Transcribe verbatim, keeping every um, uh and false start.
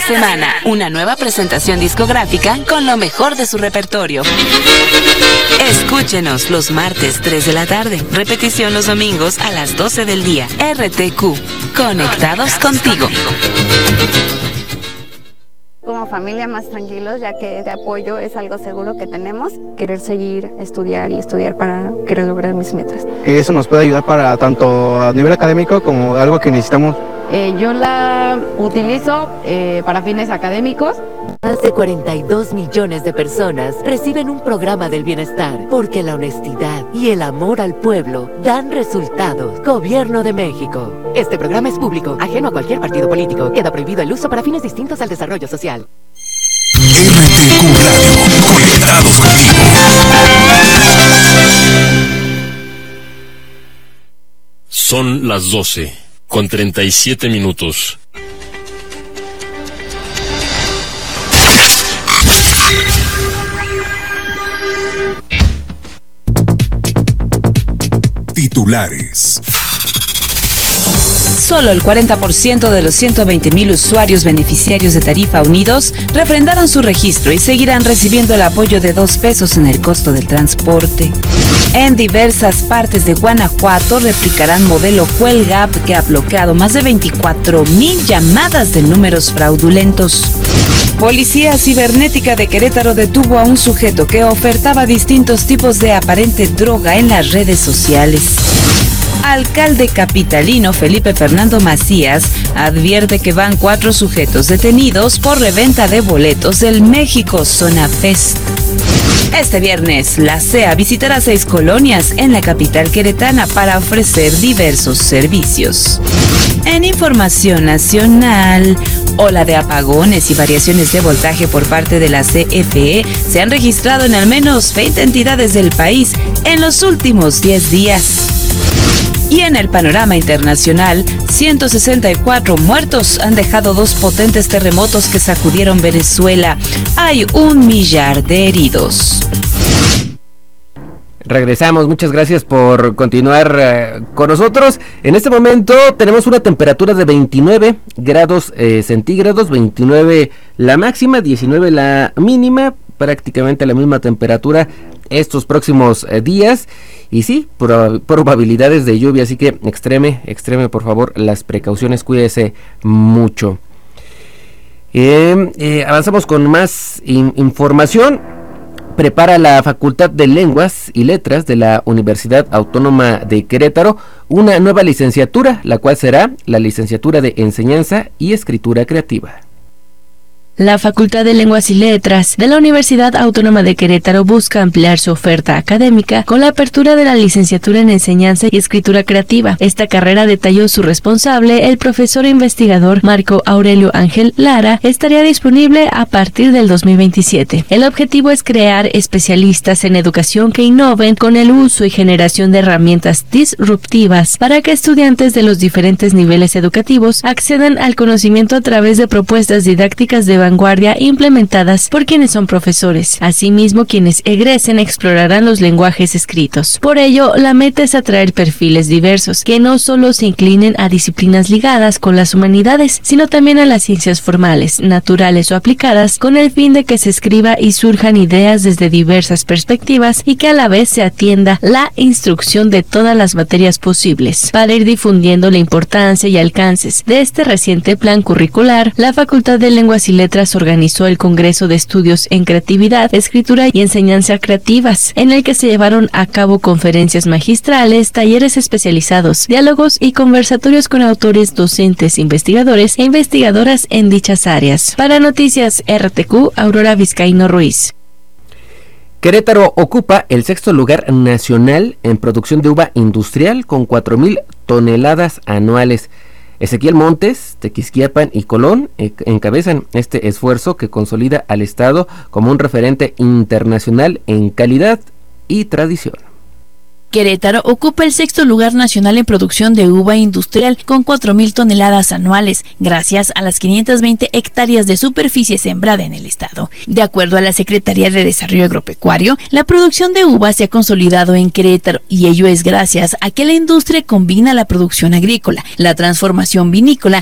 semana, una nueva presentación discográfica con lo mejor de su repertorio. Escúchenos los martes tres de la tarde, repetición los domingos a las doce del día. R T Q, conectados contigo. Como familia más tranquilos, ya que este apoyo es algo seguro que tenemos. Querer seguir, estudiar y estudiar para querer lograr mis metas. Eso nos puede ayudar para tanto a nivel académico como algo que necesitamos. Eh, yo la utilizo eh, para fines académicos. Más de cuarenta y dos millones de personas reciben un programa del bienestar porque la honestidad y el amor al pueblo dan resultados. Gobierno de México. Este programa es público, ajeno a cualquier partido político. Queda prohibido el uso para fines distintos al desarrollo social. R T Q Radio, conectados contigo. Son las doce, con treinta y siete minutos. Titulares. Solo el cuarenta por ciento de los ciento veinte mil usuarios beneficiarios de Tarifa Unidos refrendaron su registro y seguirán recibiendo el apoyo de dos pesos en el costo del transporte. En diversas partes de Guanajuato replicarán modelo Cuelga que ha bloqueado más de veinticuatro mil llamadas de números fraudulentos. Policía Cibernética de Querétaro detuvo a un sujeto que ofertaba distintos tipos de aparente droga en las redes sociales. Alcalde capitalino Felipe Fernando Macías advierte que van cuatro sujetos detenidos por reventa de boletos del México Zona Fest. Este viernes, la C E A visitará seis colonias en la capital queretana para ofrecer diversos servicios. En información nacional, ola de apagones y variaciones de voltaje por parte de la C F E se han registrado en al menos veinte entidades del país en los últimos diez días. Y en el panorama internacional, ciento sesenta y cuatro muertos han dejado dos potentes terremotos que sacudieron Venezuela. Hay un millar de heridos. Regresamos, muchas gracias por continuar eh, con nosotros. En este momento tenemos una temperatura de veintinueve grados eh, centígrados, veintinueve la máxima, diecinueve la mínima, prácticamente la misma temperatura estos próximos eh, días. Y sí, prob- probabilidades de lluvia, así que extreme, extreme por favor las precauciones, cuídese mucho. Eh, eh, avanzamos con más in- información. Prepara la Facultad de Lenguas y Letras de la Universidad Autónoma de Querétaro una nueva licenciatura, la cual será la licenciatura de Enseñanza y Escritura Creativa. La Facultad de Lenguas y Letras de la Universidad Autónoma de Querétaro busca ampliar su oferta académica con la apertura de la licenciatura en Enseñanza y Escritura Creativa. Esta carrera, detalló su responsable, el profesor e investigador Marco Aurelio Ángel Lara, estaría disponible a partir del dos mil veintisiete. El objetivo es crear especialistas en educación que innoven con el uso y generación de herramientas disruptivas para que estudiantes de los diferentes niveles educativos accedan al conocimiento a través de propuestas didácticas de vanguardia implementadas por quienes son profesores. Asimismo, quienes egresen explorarán los lenguajes escritos. Por ello, la meta es atraer perfiles diversos, que no solo se inclinen a disciplinas ligadas con las humanidades, sino también a las ciencias formales, naturales o aplicadas, con el fin de que se escriba y surjan ideas desde diversas perspectivas y que a la vez se atienda la instrucción de todas las materias posibles. Para ir difundiendo la importancia y alcances de este reciente plan curricular, la Facultad de Lenguas y Letras organizó el Congreso de Estudios en Creatividad, Escritura y Enseñanza Creativas, en el que se llevaron a cabo conferencias magistrales, talleres especializados, diálogos y conversatorios con autores, docentes, investigadores e investigadoras en dichas áreas. Para Noticias R T Q, Aurora Vizcaíno Ruiz. Querétaro ocupa el sexto lugar nacional en producción de uva industrial con cuatro mil toneladas anuales. Ezequiel Montes, Tequisquiapan y Colón eh, encabezan este esfuerzo que consolida al estado como un referente internacional en calidad y tradición. Querétaro ocupa el sexto lugar nacional en producción de uva industrial con cuatro mil toneladas anuales, gracias a las quinientas veinte hectáreas de superficie sembrada en el estado. De acuerdo a la Secretaría de Desarrollo Agropecuario, la producción de uva se ha consolidado en Querétaro y ello es gracias a que la industria combina la producción agrícola, la transformación vinícola,